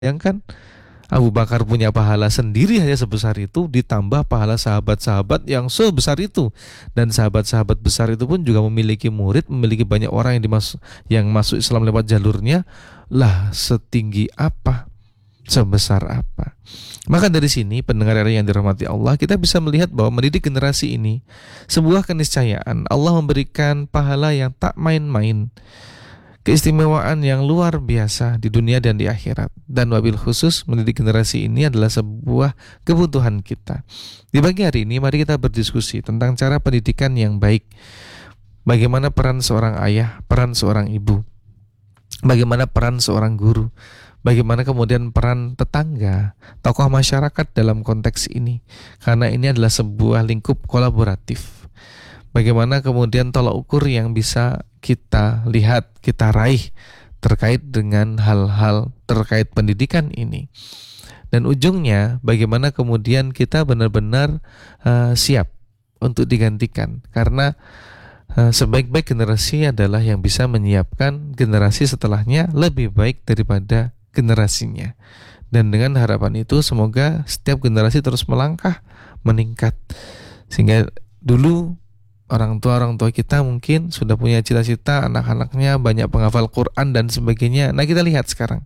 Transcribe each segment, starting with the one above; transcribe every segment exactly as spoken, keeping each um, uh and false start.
Bayangkan Abu Bakar punya pahala sendiri hanya sebesar itu, ditambah pahala sahabat-sahabat yang sebesar itu. Dan sahabat-sahabat besar itu pun juga memiliki murid, memiliki banyak orang yang dimas yang masuk Islam lewat jalurnya. Lah, setinggi apa? Sebesar apa? Maka dari sini, pendengar yang dirahmati Allah, kita bisa melihat bahwa mendidik generasi ini sebuah keniscayaan. Allah memberikan pahala yang tak main-main, keistimewaan yang luar biasa di dunia dan di akhirat. Dan wabil khusus mendidik generasi ini adalah sebuah kebutuhan kita. Di pagi hari ini mari kita berdiskusi tentang cara pendidikan yang baik. Bagaimana peran seorang ayah, peran seorang ibu, bagaimana peran seorang guru, bagaimana kemudian peran tetangga, tokoh masyarakat dalam konteks ini. Karena ini adalah sebuah lingkup kolaboratif. Bagaimana kemudian tolak ukur yang bisa kita lihat, kita raih terkait dengan hal-hal terkait pendidikan ini. Dan ujungnya bagaimana kemudian kita benar-benar uh, siap untuk digantikan. Karena uh, sebaik-baik generasi adalah yang bisa menyiapkan generasi setelahnya lebih baik daripada generasinya. Dan dengan harapan itu semoga setiap generasi terus melangkah, meningkat. Sehingga dulu orang tua-orang tua kita mungkin sudah punya cita-cita anak-anaknya banyak penghafal Quran dan sebagainya. Nah, kita lihat sekarang,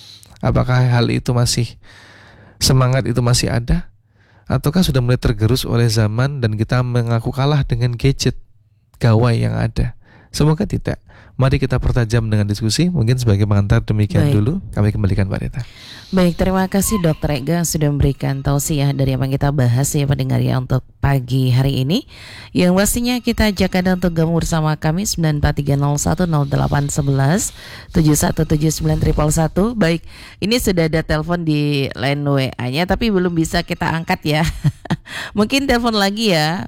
apakah hal itu masih, semangat itu masih ada, ataukah sudah mulai tergerus oleh zaman dan kita mengaku kalah dengan gadget, gawai yang ada. Semoga tidak. Mari kita pertajam dengan diskusi. Mungkin sebagai pengantar demikian Baik. dulu. Kami kembalikan Mbak Rita. Baik, terima kasih Dokter Ega sudah memberikan tausiah dari apa yang kita bahas ya pendengar ya untuk pagi hari ini. Yang pastinya kita ajak Anda untuk gabung bersama kami sembilan empat tiga nol satu nol delapan satu satu tujuh satu tujuh sembilan satu satu satu. Baik, ini sudah ada telepon di line W A-nya tapi belum bisa kita angkat ya. Mungkin telepon lagi ya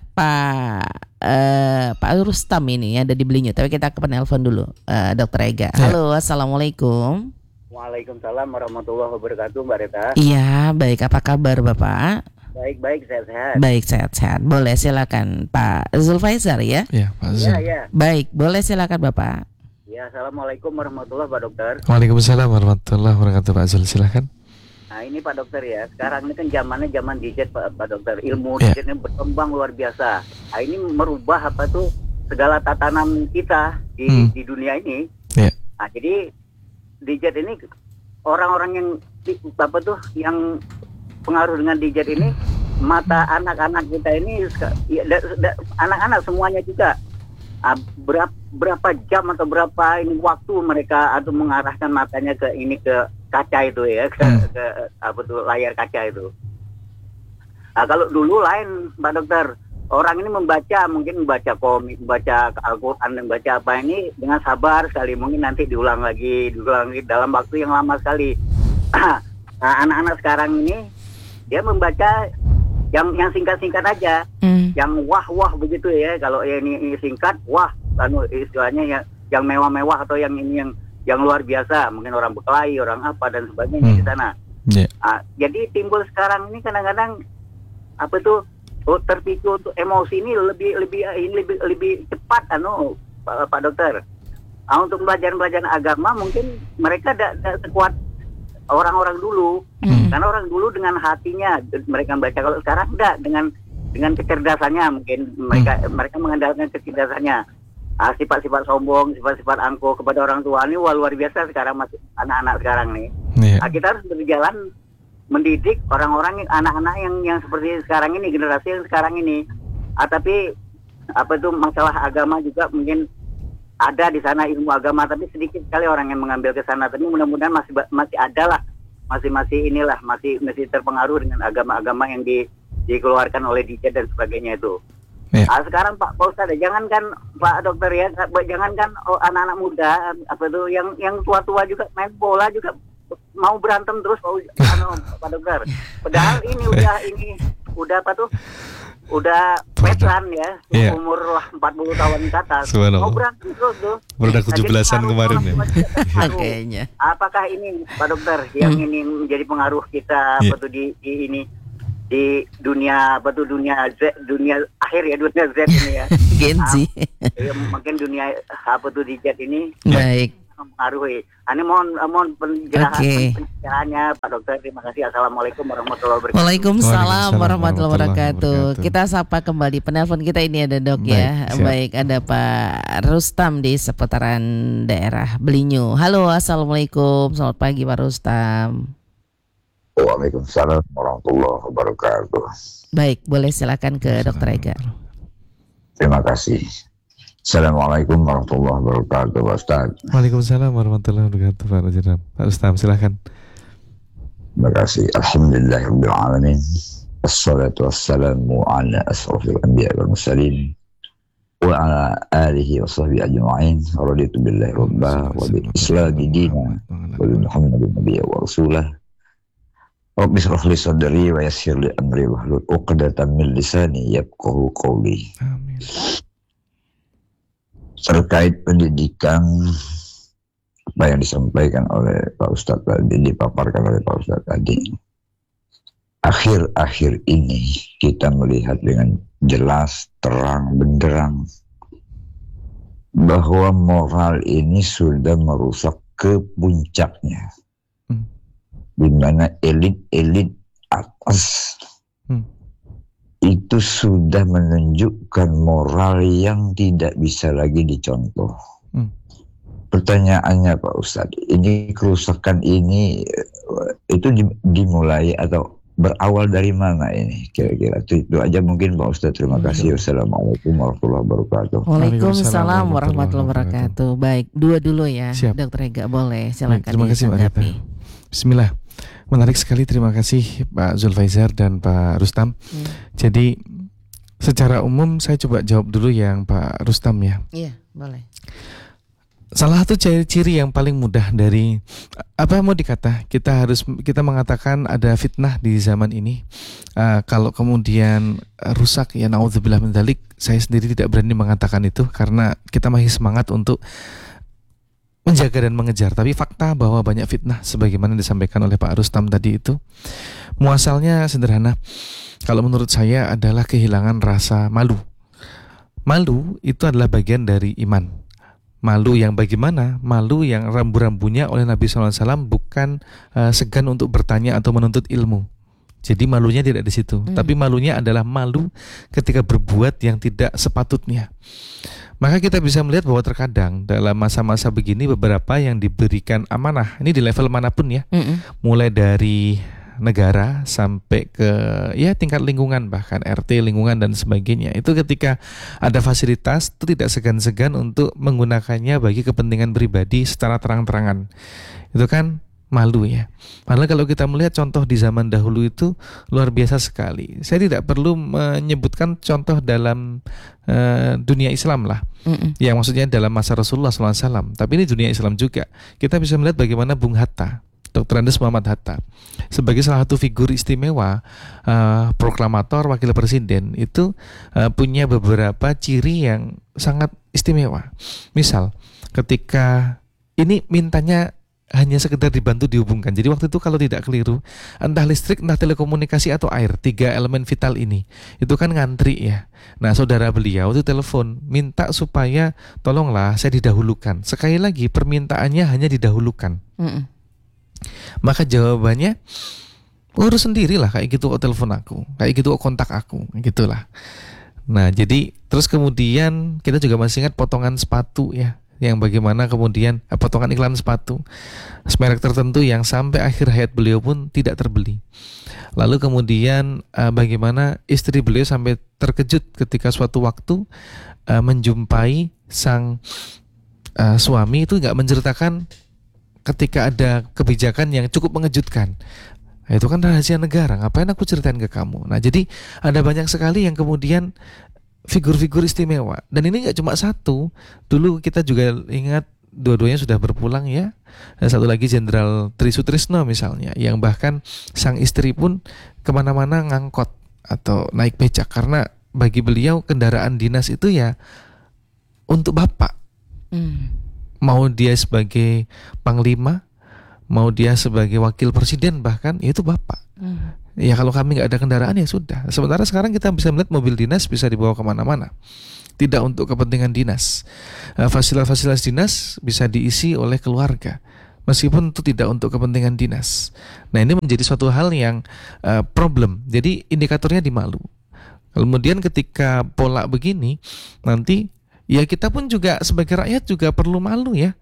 Pak Uh, Pak Rustam ini ada di Belinyu. Tapi kita ke penelpon dulu uh, Dokter Ega. Halo, assalamualaikum. Waalaikumsalam warahmatullahi wabarakatuh, Mbak Rita. Iya, baik. Apa kabar Bapak? Baik-baik, sehat-sehat. Baik, sehat-sehat. Boleh silakan Pak Zulfaizar ya? Iya, Pak Zul. Iya, iya. Baik, boleh silakan Bapak. Ya, assalamualaikum warahmatullahi wabarakatuh, Dokter. Waalaikumsalam warahmatullahi wabarakatuh, Pak Zul. Silakan. Nah, ini Pak Dokter ya. Sekarang ini kan zamannya zaman gadget, Pak, Pak Dokter. Ilmu yeah. gadgetnya berkembang luar biasa. Nah, ini merubah apa tuh segala tatanan kita di hmm. di dunia ini. Yeah. Nah, jadi gadget ini orang-orang yang apa tuh yang pengaruh dengan gadget ini, mata anak-anak kita ini ya, da, da, anak-anak semuanya juga ah, berapa berapa jam atau berapa ini waktu mereka atau mengarahkan matanya ke ini ke kaca itu ya ke, hmm. ke apa tuh layar kaca itu. Nah, kalau dulu lain Pak Dokter, orang ini membaca mungkin membaca komik, membaca Al-Quran, membaca apa ini dengan sabar sekali, mungkin nanti diulang lagi, diulang lagi dalam waktu yang lama sekali. Nah, anak-anak sekarang ini dia membaca yang yang singkat-singkat aja, hmm. yang wah-wah begitu ya. Kalau ya ini, ini singkat, wah, anu istilahnya yang yang mewah-mewah atau yang ini yang yang luar biasa, mungkin orang berkelahi, orang apa dan sebagainya hmm. di sana. Yeah. Nah, jadi timbul sekarang ini kadang-kadang apa tuh oh, terpicu untuk emosi ini lebih lebih ini lebih lebih cepat, anu Pak, Pak Dokter. Nah, untuk pelajaran-pelajaran agama mungkin mereka tidak sekuat orang-orang dulu, hmm. karena orang dulu dengan hatinya mereka membaca. Kalau sekarang enggak, dengan dengan kecerdasannya mungkin mereka hmm. mereka mengandalkan kecerdasannya. Ah, sifat-sifat sombong, sifat-sifat angkuh kepada orang tua ini wah, luar biasa sekarang masih anak-anak sekarang nih. Yeah. Nah, kita harus berjalan mendidik orang-orang, anak-anak yang yang seperti sekarang ini, generasi yang sekarang ini. Ah, tapi apa itu masalah agama juga mungkin ada di sana ilmu agama, tapi sedikit sekali orang yang mengambil ke sana. Tapi mudah-mudahan masih masih ada lah, masih masih inilah masih masih terpengaruh dengan agama-agama yang di, dikeluarkan oleh D J dan sebagainya itu. Yeah. Nah, sekarang Pak Pak Ustadz, jangankan Pak Dokter ya, jangankan oh, anak-anak muda apa tuh yang yang tua-tua juga main bola juga mau berantem terus Pak, anu, Pak Dokter. Padahal ini udah ini udah apa tuh udah veteran ya, yeah. umur lah empat puluh tahun ke atas. Mau berantem terus tuh. Udah tujuh belasan kemarin ya. Kayaknya. Apakah ini Pak Dokter yang hmm. ini menjadi pengaruh kita yeah. apa tuh di, di ini di dunia apa tuh dunia Z, dunia akhir ya, dunia Z ini ya. Gen Z. Ya, mungkin dunia apa tuh di Z ini. Baik. mempengaruhi. Ini mohon mohon penjelasan Oke. penjelasannya Pak Dokter. Terima kasih. Assalamualaikum warahmatullahi wabarakatuh. Waalaikumsalam Waalaikumsalam warahmatullahi wabarakatuh. wabarakatuh. Kita sapa kembali penelpon kita ini ada Dok Baik, ya. siap. Baik, ada Pak Rustam di seputaran daerah Belinyu. Halo, assalamualaikum. Selamat pagi Pak Rustam. Waalaikumsalam warahmatullahi wabarakatuh. Baik, boleh silakan ke Dokter Ega. Terima kasih. Assalamualaikum warahmatullahi wabarakatuh, Pak Ustaz. Waalaikumsalam warahmatullahi wabarakatuh, Pak Rajadam. Pak Rustam, silakan. Terima kasih. Alhamdulillahirabbil alamin. Assalatu wassalamu ala asrofil anbiya wal mursalin wa ala alihi wa sahbihi ajma'in. Raditu billahi rabbah wa bil islami dinan wa bi Muhammadin nabiyya wa rasulah. Rabbi shrah li sadri wa yassir li amri wahlul 'uqdatam min lisani yafqahu qawli. Amin. Terkait pendidikan, apa yang disampaikan oleh Pak Ustadz tadi, dipaparkan oleh Pak Ustadz tadi, akhir-akhir ini kita melihat dengan jelas, terang, benderang bahwa moral ini sudah merusak ke puncaknya, Hmm. di mana elit-elit atas Hmm. itu sudah menunjukkan moral yang tidak bisa lagi dicontoh. Hmm. Pertanyaannya Pak Ustadz, ini kerusakan ini eh, itu di- dimulai atau berawal dari mana ini kira-kira? Itu, itu aja mungkin Pak Ustadz. Terima kasih. Wassalamualaikum warahmatullahi wabarakatuh. Waalaikumsalam warahmatullahi wabarakatuh. Baik, dua dulu ya, Siap. Dokter Ega, boleh Baik, silakan terima kasih Mbak Rita. ditanggapi. Bismillah. Menarik sekali, terima kasih Pak Zulfaizar dan Pak Rustam. Hmm. Jadi secara umum saya coba jawab dulu yang Pak Rustam ya. Iya, boleh. Salah satu ciri-ciri yang paling mudah dari apa mau dikata, kita harus kita mengatakan ada fitnah di zaman ini. Uh, kalau kemudian uh, rusak ya naudzubillah min dzalik, saya sendiri tidak berani mengatakan itu karena kita masih semangat untuk menjaga dan mengejar. Tapi fakta bahwa banyak fitnah sebagaimana disampaikan oleh Pak Rustam tadi itu muasalnya sederhana. Kalau menurut saya adalah kehilangan rasa malu. Malu itu adalah bagian dari iman. Malu yang bagaimana? Malu yang rambu-rambunya oleh Nabi shallallahu alaihi wasallam bukan uh, segan untuk bertanya atau menuntut ilmu. Jadi malunya tidak di situ, Hmm. tapi malunya adalah malu ketika berbuat yang tidak sepatutnya. Maka kita bisa melihat bahwa terkadang dalam masa-masa begini beberapa yang diberikan amanah, ini di level manapun ya, Mm-mm. mulai dari negara sampai ke ya tingkat lingkungan, bahkan R T lingkungan dan sebagainya. Itu ketika ada fasilitas itu tidak segan-segan untuk menggunakannya bagi kepentingan pribadi secara terang-terangan. Itu kan malu ya. Padahal kalau kita melihat contoh di zaman dahulu itu luar biasa sekali. Saya tidak perlu menyebutkan contoh dalam uh, dunia Islam lah. Mm-mm. Ya maksudnya dalam masa Rasulullah shallallahu alaihi wasallam. Tapi ini dunia Islam juga. Kita bisa melihat bagaimana Bung Hatta, Doktor Andes Muhammad Hatta, sebagai salah satu figur istimewa, uh, proklamator, wakil presiden, itu uh, punya beberapa ciri yang sangat istimewa. Misal, ketika ini mintanya hanya sekedar dibantu dihubungkan. Jadi waktu itu kalau tidak keliru, entah listrik, entah telekomunikasi atau air, tiga elemen vital ini, itu kan ngantri ya. Nah saudara beliau itu telepon, minta supaya tolonglah saya didahulukan. Sekali lagi permintaannya hanya didahulukan. Mm-mm. Maka jawabannya, urus sendirilah, kayak gitu kok telepon aku, kayak gitu kok kontak aku, gitulah. Nah jadi terus kemudian kita juga masih ingat potongan sepatu ya, yang bagaimana kemudian eh, potongan iklan sepatu merek tertentu yang sampai akhir hayat beliau pun tidak terbeli. Lalu kemudian eh, bagaimana istri beliau sampai terkejut ketika suatu waktu eh, menjumpai sang eh, suami itu nggak menceritakan ketika ada kebijakan yang cukup mengejutkan. Nah, itu kan rahasia negara, ngapain aku ceritain ke kamu? Nah jadi ada banyak sekali yang kemudian figur-figur istimewa. Dan ini gak cuma satu. Dulu kita juga ingat dua-duanya sudah berpulang ya. Dan satu lagi Jenderal Tri Sutrisno misalnya, yang bahkan sang istri pun kemana-mana ngangkot atau naik becak, karena bagi beliau kendaraan dinas itu ya untuk bapak. Mm. Mau dia sebagai panglima, mau dia sebagai wakil presiden, bahkan ya itu bapak. Mm. Ya kalau kami nggak ada kendaraan ya sudah. Sementara sekarang kita bisa melihat mobil dinas bisa dibawa kemana-mana, tidak untuk kepentingan dinas. Uh, fasilitas-fasilitas dinas bisa diisi oleh keluarga, meskipun itu tidak untuk kepentingan dinas. Nah ini menjadi suatu hal yang uh, problem. Jadi indikatornya di malu. Kemudian ketika pola begini, nanti ya kita pun juga sebagai rakyat juga perlu malu ya.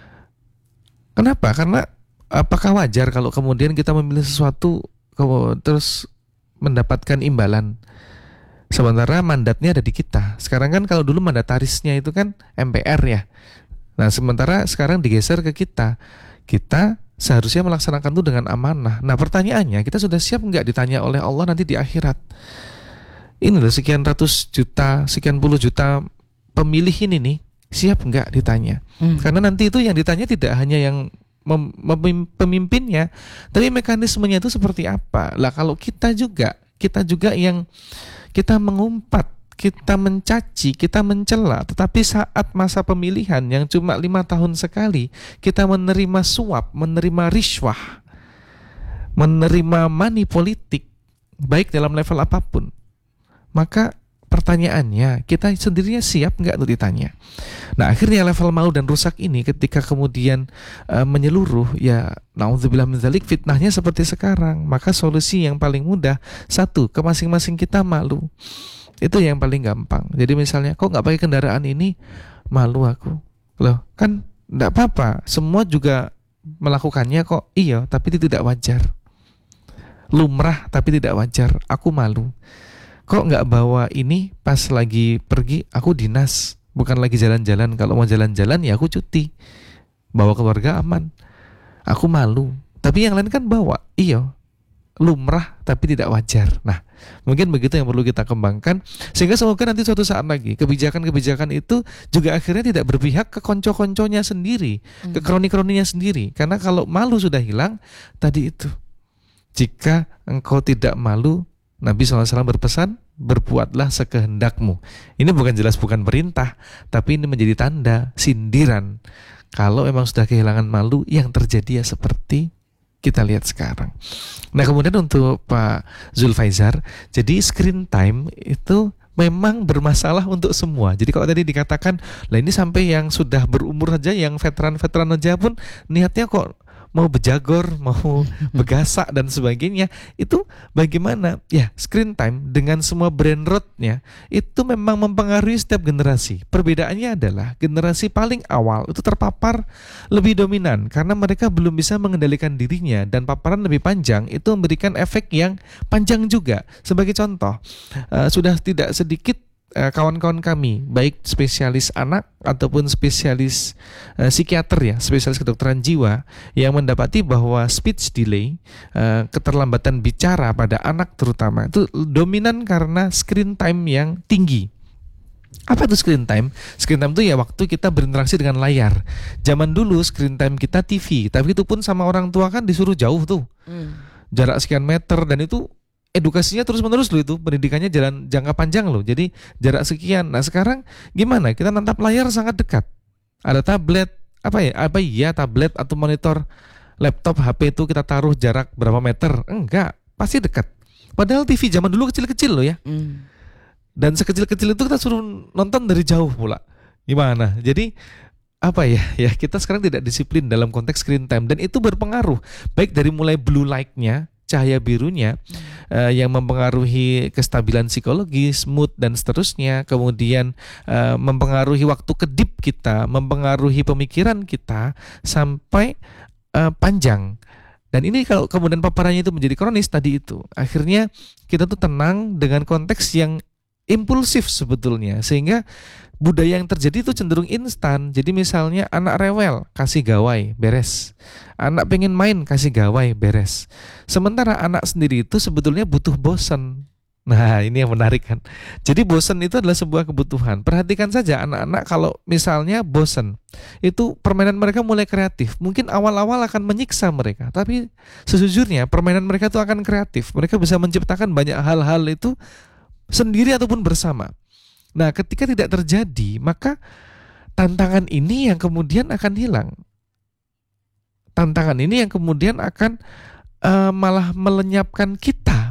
Kenapa? Karena apakah wajar kalau kemudian kita memilih sesuatu terus mendapatkan imbalan, sementara mandatnya ada di kita. Sekarang kan kalau dulu mandatarisnya itu kan M P R ya. Nah sementara sekarang digeser ke kita. Kita seharusnya melaksanakan itu dengan amanah. Nah pertanyaannya, kita sudah siap nggak ditanya oleh Allah nanti di akhirat? Ini loh sekian ratus juta, sekian puluh juta pemilih ini nih, siap nggak ditanya? Hmm. Karena nanti itu yang ditanya tidak hanya yang Mem- mem- pemimpinnya, tapi mekanismenya itu seperti apa. Lah kalau kita juga kita juga yang kita mengumpat, kita mencaci, kita mencela, tetapi saat masa pemilihan yang cuma lima tahun sekali kita menerima suap, menerima riswah, menerima money politik, baik dalam level apapun, maka pertanyaannya, kita sendirinya siap nggak untuk ditanya? Nah akhirnya level malu dan rusak ini ketika kemudian uh, menyeluruh, ya naudzubillah min dzalik, fitnahnya seperti sekarang. Maka solusi yang paling mudah, satu, ke masing-masing kita malu. Itu yang paling gampang. Jadi misalnya, kok nggak pakai kendaraan ini? Malu aku. Loh kan nggak apa-apa, semua juga melakukannya kok. Iya, tapi itu tidak wajar. Lumrah tapi tidak wajar. Aku malu. Kok nggak bawa ini pas lagi pergi? Aku dinas, bukan lagi jalan-jalan. Kalau mau jalan-jalan ya aku cuti, bawa keluarga aman. Aku malu. Tapi yang lain kan bawa. Iya, lumrah tapi tidak wajar. Nah mungkin begitu yang perlu kita kembangkan, sehingga semoga nanti suatu saat lagi kebijakan-kebijakan itu juga akhirnya tidak berpihak ke konco-konconya sendiri, hmm. ke kroni-kroninya sendiri. Karena kalau malu sudah hilang, tadi itu, jika engkau tidak malu, Nabi shallallahu alaihi wasallam berpesan, berbuatlah sekehendakmu. Ini bukan jelas bukan perintah, tapi ini menjadi tanda, sindiran. Kalau memang sudah kehilangan malu, yang terjadi ya seperti kita lihat sekarang. Nah kemudian untuk Pak Zulfaizar, jadi screen time itu memang bermasalah untuk semua. Jadi kalau tadi dikatakan, lah ini sampai yang sudah berumur saja, yang veteran-veteran aja pun niatnya kok mau bejagor, mau begasak dan sebagainya. Itu bagaimana? Ya, screen time dengan semua brain rotnya itu memang mempengaruhi setiap generasi. Perbedaannya adalah generasi paling awal itu terpapar lebih dominan karena mereka belum bisa mengendalikan dirinya, dan paparan lebih panjang itu memberikan efek yang panjang juga. Sebagai contoh, uh, sudah tidak sedikit kawan-kawan kami, baik spesialis anak ataupun spesialis uh, psikiater ya, spesialis kedokteran jiwa, yang mendapati bahwa speech delay, uh, keterlambatan bicara pada anak terutama, itu dominan karena screen time yang tinggi. Apa itu screen time? Screen time itu ya waktu kita berinteraksi dengan layar. Zaman dulu screen time kita T V, tapi itu pun sama orang tua kan disuruh jauh tuh, hmm. jarak sekian meter, dan itu edukasinya terus-menerus loh, itu pendidikannya jalan jangka panjang loh. Jadi jarak sekian. Nah sekarang gimana? Kita nantap layar sangat dekat. Ada tablet, apa ya? Apa iya tablet atau monitor laptop H P itu kita taruh jarak berapa meter? Enggak, pasti dekat. Padahal T V zaman dulu kecil-kecil loh ya. Mm. Dan sekecil-kecil itu kita suruh nonton dari jauh pula. Gimana? Jadi apa ya? Ya kita sekarang tidak disiplin dalam konteks screen time, dan itu berpengaruh baik dari mulai blue light-nya, cahaya birunya, hmm. uh, yang mempengaruhi kestabilan psikologis, mood dan seterusnya, kemudian uh, mempengaruhi waktu kedip kita, mempengaruhi pemikiran kita sampai uh, panjang. Dan ini kalau kemudian paparannya itu menjadi kronis tadi itu, akhirnya kita tuh tenang dengan konteks yang impulsif sebetulnya, sehingga budaya yang terjadi itu cenderung instan. Jadi misalnya anak rewel, kasih gawai, beres. Anak pengen main, kasih gawai, beres. Sementara anak sendiri itu sebetulnya butuh bosan. Nah ini yang menarik kan. Jadi bosan itu adalah sebuah kebutuhan. Perhatikan saja anak-anak kalau misalnya bosan, itu permainan mereka mulai kreatif. Mungkin awal-awal akan menyiksa mereka, tapi sejujurnya permainan mereka itu akan kreatif. Mereka bisa menciptakan banyak hal-hal itu sendiri ataupun bersama. Nah ketika tidak terjadi, maka tantangan ini yang kemudian akan hilang. Tantangan ini yang kemudian akan uh, malah melenyapkan kita,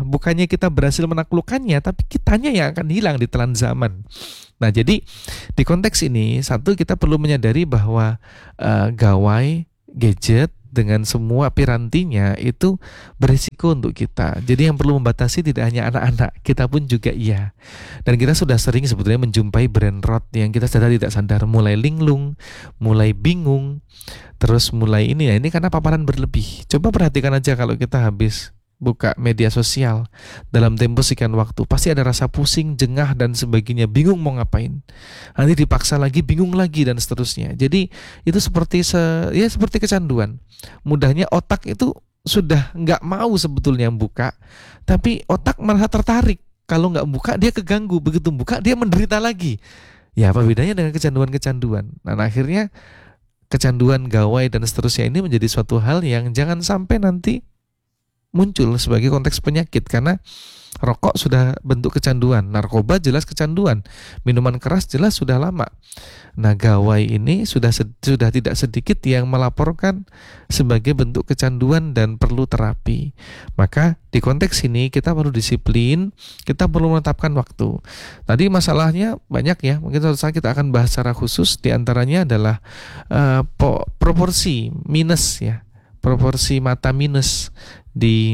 bukannya kita berhasil menaklukkannya, tapi kitanya yang akan hilang di telan zaman. Nah, jadi di konteks ini, satu, kita perlu menyadari bahwa uh, gawai, gadget dengan semua pirantinya itu berisiko untuk kita. Jadi yang perlu membatasi tidak hanya anak-anak, kita pun juga iya. Dan kita sudah sering sebetulnya menjumpai brain rot yang kita sadar tidak sadar, mulai linglung, mulai bingung, terus mulai ini ya, ini karena paparan berlebih. Coba perhatikan aja kalau kita habis buka media sosial dalam tempo sekian waktu, pasti ada rasa pusing, jengah dan sebagainya, bingung mau ngapain. Nanti dipaksa lagi, bingung lagi dan seterusnya. Jadi itu seperti se, ya seperti kecanduan. Mudahnya otak itu sudah nggak mau sebetulnya buka, tapi otak malah tertarik. Kalau nggak buka dia keganggu, begitu buka dia menderita lagi. Ya apa bedanya dengan kecanduan-kecanduan? Nah akhirnya kecanduan gawai dan seterusnya ini menjadi suatu hal yang jangan sampai nanti muncul sebagai konteks penyakit, karena rokok sudah bentuk kecanduan, narkoba jelas kecanduan, minuman keras jelas sudah lama. Nah, gawai ini sudah sudah tidak sedikit yang melaporkan sebagai bentuk kecanduan dan perlu terapi. Maka di konteks ini kita perlu disiplin, kita perlu menetapkan waktu. Tadi masalahnya banyak ya, mungkin suatu saat kita akan bahas secara khusus. Di antaranya adalah uh, po- proporsi minus ya, proporsi mata minus di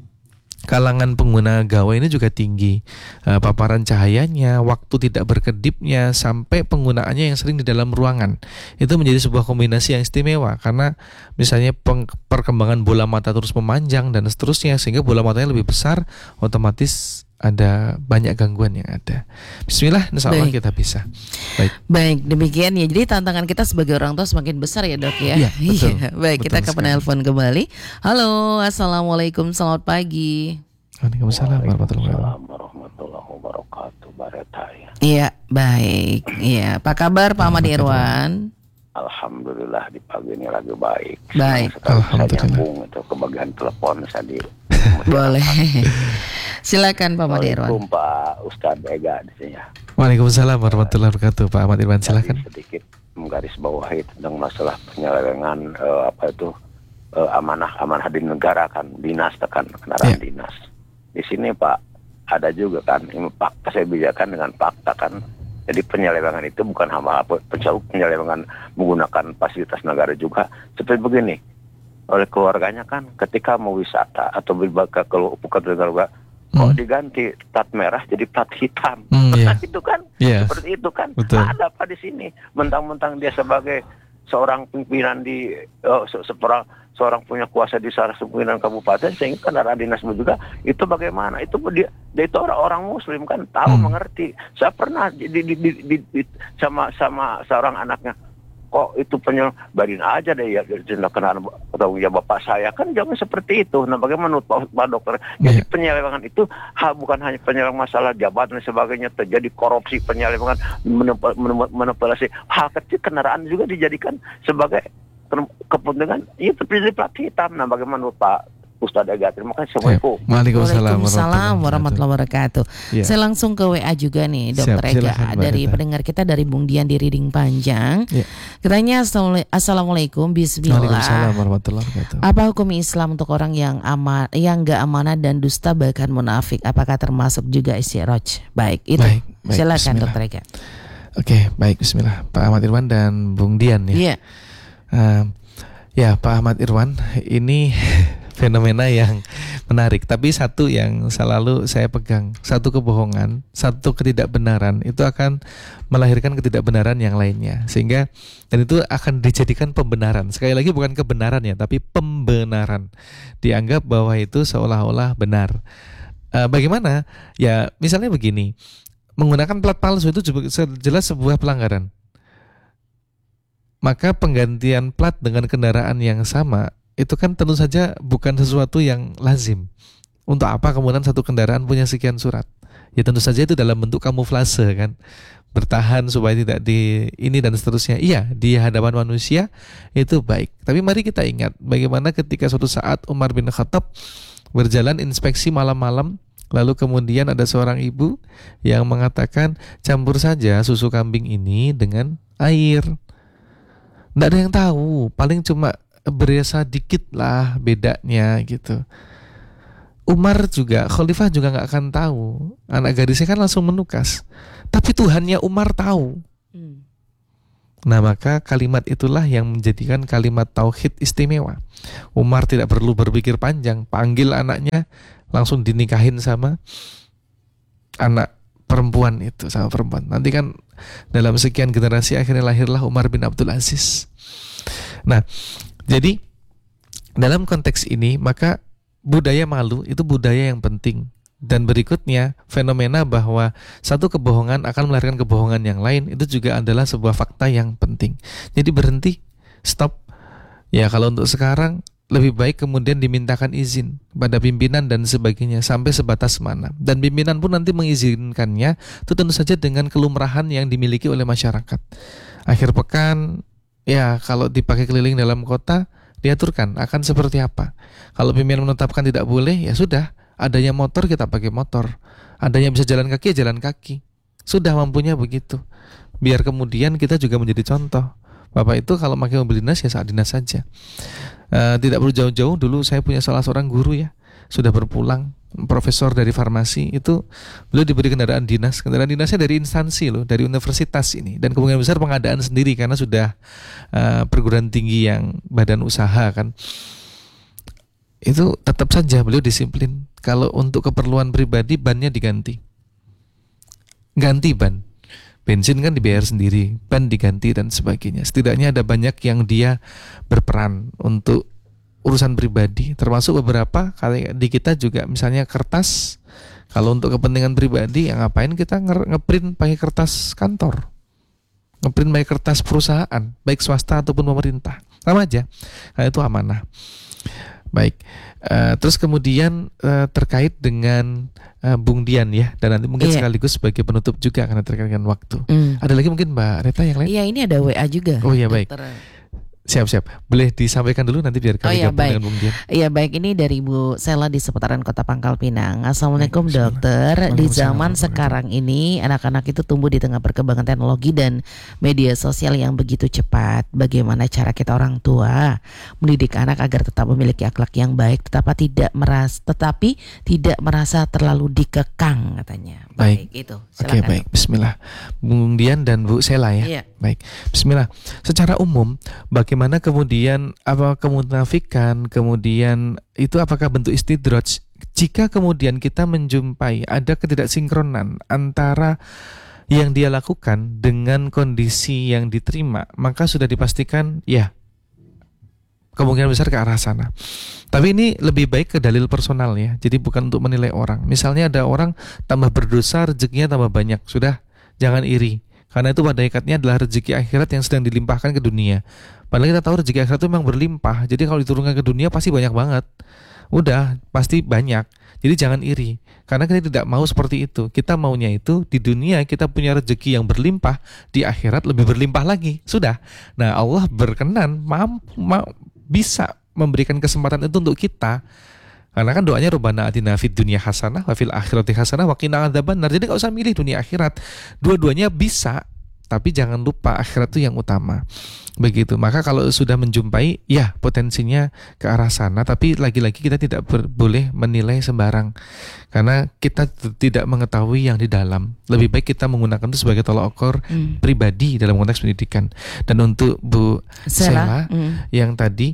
kalangan pengguna gawai ini juga tinggi. Uh, paparan cahayanya, waktu tidak berkedipnya, sampai penggunaannya yang sering di dalam ruangan. Itu menjadi sebuah kombinasi yang istimewa, karena misalnya peng- perkembangan bola mata terus memanjang dan seterusnya, sehingga bola matanya lebih besar, otomatis ada banyak gangguan yang ada. Bismillah, insya Allah kita bisa. Baik. Baik, demikian ya. Jadi tantangan kita sebagai orang tua semakin besar ya dok ya. Iya, betul. Iya. Baik, Betul kita ke sekali. penelpon kembali. Halo, assalamualaikum, selamat pagi. Waalaikumsalam warahmatullahi wabarakatuh. Waalaikumsalam warahmatullahi wabarakatuh. Barataya. Iya, baik. Iya, apa kabar Pak Ahmad Irwan? Alhamdulillah di pagi ini lagi baik. Baik. Sekarang saya Alhamdulillah. nyambung itu ke bagian telepon tadi. Boleh. Silakan Pak Ahmad Irwan. Assalamualaikum Pak Ustadz Ega di sini ya. Waalaikumsalam warahmatullahi wabarakatuh. Pak Ahmad Irwan, silakan. Tadi sedikit menggaris bawahi tentang masalah penyelewengan eh, apa itu eh, amanah amanah di negara kan, dinas tekan kendaraan Ya. dinas. Di sini Pak ada juga kan ini fakta saya bijakan dengan fakta kan. Jadi penyelewengan itu bukan hama apa penyelewengan menggunakan fasilitas negara juga. Seperti begini, oleh keluarganya kan ketika mau wisata atau berbagai kalau bukan negara kok Hmm. diganti plat merah jadi plat hitam. Hmm, iya. Itu kan Iya. seperti itu kan. Betul. Ada apa di sini? Mentang-mentang dia sebagai seorang pimpinan di oh, se- seorang seorang punya kuasa di salah satu pimpinan kabupaten, sehingga kendaraan dinas juga itu bagaimana? Itu dia, dia itu orang-orang muslim kan tahu Hmm. mengerti. Saya pernah di, di, di, di, di, sama sama seorang anaknya, kok itu penyel barin aja deh ya kendaraan atau ya bapak saya kan jangan seperti itu. Nah bagaimana menurut Pak, Pak Dokter? Jadi Iya. penyelewengan itu ha, bukan hanya penyelewengan masalah jabatan dan sebagainya, terjadi korupsi, penyelewengan, menep- menep- manipulasi hak kecil kendaraan juga dijadikan sebagai ter- kepentingan itu jadi plat hitam. Nah bagaimana menurut Pak Ustadz Ega? Terima kasih. Assalamualaikum. Waalaikumsalam Waalaikumsalam warahmatullahi wabarakatuh. Iya. Saya langsung ke W A juga nih, Dokter Siap, Ega, silakan, Mbak dari Rita. pendengar kita dari Bung Dian di Riding Panjang. Iya. Katanya "Assalamu- Assalamualaikum, Waalaikumsalam Bismillah. warahmatullahi wabarakatuh. Apa hukum Islam untuk orang yang ama yang nggak amanah dan dusta bahkan munafik? Apakah termasuk juga istiroj? Baik, itu. Baik, baik, Silakan bismillah. Dokter Ega. Oke, baik, bismillah. Pak Ahmad Irwan dan Bung Dian ya. Iya. Eh, ya, Pak Ahmad Irwan, ini fenomena yang menarik. Tapi satu yang selalu saya pegang, satu kebohongan, satu ketidakbenaran itu akan melahirkan ketidakbenaran yang lainnya. Sehingga dan itu akan dijadikan pembenaran. Sekali lagi bukan kebenaran ya, tapi pembenaran. Dianggap bahwa itu seolah-olah benar. Eh, bagaimana? Ya, misalnya begini. Menggunakan plat palsu itu juga jelas sebuah pelanggaran. Maka penggantian plat dengan kendaraan yang sama itu kan tentu saja bukan sesuatu yang lazim. Untuk apa kemudian satu kendaraan punya sekian surat? Ya tentu saja itu dalam bentuk kamuflase kan, bertahan supaya tidak di ini dan seterusnya. Iya, di hadapan manusia itu baik. Tapi mari kita ingat bagaimana ketika suatu saat Umar bin Khattab berjalan inspeksi malam-malam, lalu kemudian ada seorang ibu yang mengatakan campur saja susu kambing ini dengan air. Nggak ada yang tahu, paling cuma berasa dikit lah bedanya gitu. Umar juga, Khalifah juga nggak akan tahu. Anak gadisnya kan langsung menukas. Tapi Tuhannya Umar tahu. Hmm. Nah, maka kalimat itulah yang menjadikan kalimat tauhid istimewa. Umar tidak perlu berpikir panjang, panggil anaknya, langsung dinikahin sama anak perempuan itu, sama perempuan. Nanti kan dalam sekian generasi akhirnya lahirlah Umar bin Abdul Aziz. Nah, jadi dalam konteks ini maka budaya malu itu budaya yang penting. Dan berikutnya fenomena bahwa satu kebohongan akan melahirkan kebohongan yang lain itu juga adalah sebuah fakta yang penting. Jadi berhenti, stop. Ya kalau untuk sekarang lebih baik kemudian dimintakan izin pada pimpinan dan sebagainya sampai sebatas mana. Dan pimpinan pun nanti mengizinkannya itu tentu saja dengan kelumrahan yang dimiliki oleh masyarakat. Akhir pekan ya kalau dipakai keliling dalam kota diaturkan akan seperti apa. Kalau pimpinan menetapkan tidak boleh, ya sudah, adanya motor kita pakai motor, adanya bisa jalan kaki ya jalan kaki. Sudah mampunya begitu. Biar kemudian kita juga menjadi contoh. Bapak itu kalau pakai mobil dinas ya saat dinas saja. Uh, tidak perlu jauh-jauh. Dulu saya punya salah seorang guru ya, sudah berpulang, profesor dari farmasi itu, beliau diberi kendaraan dinas. Kendaraan dinasnya dari instansi loh, dari universitas ini, dan kemungkinan besar pengadaan sendiri karena sudah uh, perguruan tinggi yang badan usaha kan. Itu tetap saja beliau disiplin. Kalau untuk keperluan pribadi bannya diganti, ganti ban, bensin kan dibayar sendiri, ban diganti dan sebagainya. Setidaknya ada banyak yang dia berperan untuk urusan pribadi, termasuk beberapa kali di kita juga misalnya kertas. Kalau untuk kepentingan pribadi, ya ngapain kita ngeprint pakai kertas kantor, ngeprint pakai kertas perusahaan, baik swasta ataupun pemerintah, sama aja, karena itu amanah. Baik, uh, terus kemudian uh, terkait dengan uh, Bung Dian ya, dan nanti mungkin iya. sekaligus sebagai penutup juga karena terkait dengan waktu. Mm. Ada lagi mungkin Mbak Reta yang lain? Iya, ini ada W A juga. Oh iya baik. Dokter. Siap-siap. Boleh disampaikan dulu nanti biar kami Oh, iya, gabung baik. dengan Bung Dian. Iya baik, ini dari Bu Sela di seputaran Kota Pangkal Pinang. Assalamualaikum Baik, dokter. Di Waalaikumsalam zaman warahmatullahi sekarang ini anak-anak itu tumbuh di tengah perkembangan teknologi dan media sosial yang begitu cepat. Bagaimana cara kita orang tua mendidik anak agar tetap memiliki akhlak yang baik, tetapi tidak merasa, tetapi tidak merasa terlalu dikekang katanya. Baik. Itu. Oke, Silakan. baik. Bismillah. Bung Dian dan Bu Sela ya. Iya. Baik. Bismillah. Secara umum, bagaimana kemudian apa kemunafikan, kemudian itu apakah bentuk istidraj? Jika kemudian kita menjumpai ada ketidaksinkronan antara yang dia lakukan dengan kondisi yang diterima, maka sudah dipastikan ya kemungkinan besar ke arah sana. Tapi ini lebih baik ke dalil personal ya. Jadi bukan untuk menilai orang. Misalnya ada orang tambah berdosa, rezekinya tambah banyak. Sudah, jangan iri. Karena itu pada hakikatnya adalah rezeki akhirat yang sedang dilimpahkan ke dunia. Padahal kita tahu rezeki akhirat itu memang berlimpah. Jadi kalau diturunkan ke dunia pasti banyak banget. Udah, pasti banyak. Jadi jangan iri. Karena kita tidak mau seperti itu. Kita maunya itu di dunia kita punya rezeki yang berlimpah, di akhirat lebih berlimpah lagi. Sudah. Nah, Allah berkenan mampu ma- bisa memberikan kesempatan itu untuk kita. Karena kan doanya Rabbana atina fid dunya hasanah wa fil akhirati hasanah wa qina adzabannar. Jadi enggak usah milih dunia akhirat. Dua-duanya bisa, tapi jangan lupa akhirat itu yang utama. Begitu. Maka kalau sudah menjumpai ya potensinya ke arah sana, tapi lagi-lagi kita tidak ber- boleh menilai sembarang. Karena kita t- tidak mengetahui yang di dalam. Lebih baik kita menggunakan itu sebagai tolak ukur Hmm. pribadi dalam konteks pendidikan. Dan untuk Bu Sela. Sela Hmm. yang tadi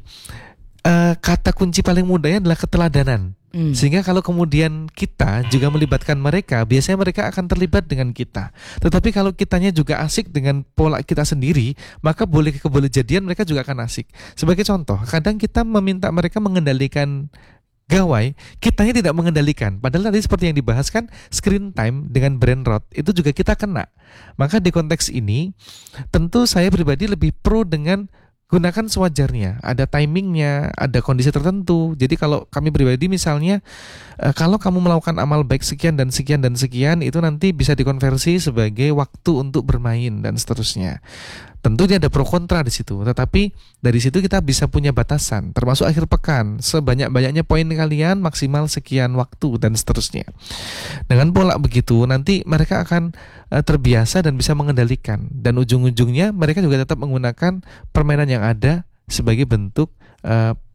Uh, kata kunci paling mudahnya adalah keteladanan. Hmm. Sehingga kalau kemudian kita juga melibatkan mereka, biasanya mereka akan terlibat dengan kita. Tetapi kalau kitanya juga asik dengan pola kita sendiri, maka boleh keboleh jadian mereka juga akan asik. Sebagai contoh, kadang kita meminta mereka mengendalikan gawai, kitanya tidak mengendalikan. Padahal tadi seperti yang dibahas kan, screen time dengan brain rot itu juga kita kena. Maka di konteks ini, tentu saya pribadi lebih pro dengan gunakan sewajarnya, ada timingnya, ada kondisi tertentu. Jadi kalau kami pribadi misalnya, uh, kalau kamu melakukan amal baik sekian dan sekian dan sekian, itu nanti bisa dikonversi sebagai waktu untuk bermain dan seterusnya. Tentu dia ada pro kontra di situ, tetapi dari situ kita bisa punya batasan, termasuk akhir pekan, sebanyak-banyaknya poin kalian maksimal sekian waktu dan seterusnya. Dengan pola begitu, nanti mereka akan uh, terbiasa dan bisa mengendalikan, dan ujung-ujungnya mereka juga tetap menggunakan permainan yang ada sebagai bentuk uh,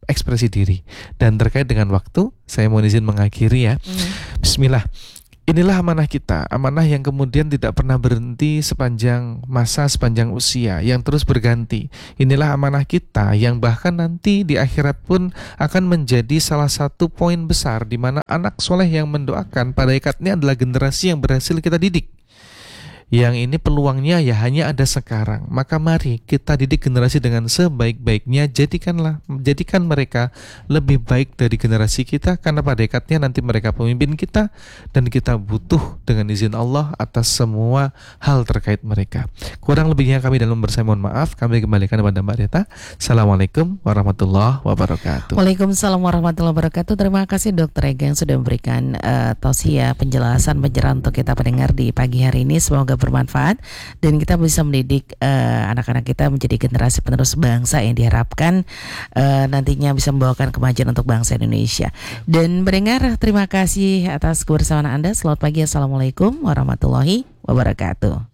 ekspresi diri. Dan terkait dengan waktu, saya mohon izin mengakhiri ya. Hmm. Bismillah. Inilah amanah kita, amanah yang kemudian tidak pernah berhenti sepanjang masa, sepanjang usia, yang terus berganti. Inilah amanah kita yang bahkan nanti di akhirat pun akan menjadi salah satu poin besar di mana anak soleh yang mendoakan pada hakikatnya adalah generasi yang berhasil kita didik. Yang ini peluangnya ya hanya ada sekarang. Maka mari kita didik generasi dengan sebaik-baiknya. Jadikanlah, jadikan mereka lebih baik dari generasi kita, karena pada hakikatnya nanti mereka pemimpin kita, dan kita butuh dengan izin Allah atas semua hal terkait mereka. Kurang lebihnya kami dalam bersama mohon maaf. Kami kembalikan kepada Mbak Rita. Assalamualaikum warahmatullahi wabarakatuh. Waalaikumsalam warahmatullahi wabarakatuh. Terima kasih Dokter Ega yang sudah memberikan uh, tausiah, penjelasan, pencerahan untuk kita pendengar di pagi hari ini. Semoga bermanfaat dan kita bisa mendidik uh, anak-anak kita menjadi generasi penerus bangsa yang diharapkan uh, nantinya bisa membawakan kemajuan untuk bangsa Indonesia. Dan pendengar, terima kasih atas kebersamaan Anda. Selamat pagi. Assalamualaikum warahmatullahi wabarakatuh.